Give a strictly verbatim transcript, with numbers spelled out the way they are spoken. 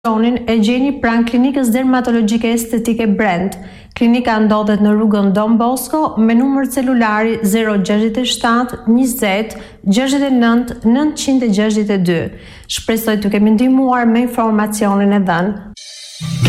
E gjeni pranë klinikës dermatologjike estetike Brand. Klinika ndodhet në rrugën Don Bosco me numër celulari zero gjashtëdhjetë shtatë njëzet gjashtëdhjetë e nëntë nëntëqind e gjashtëdhjetë e dy. Shpresoj të kemi ndihmuar me informacionin e dhënë.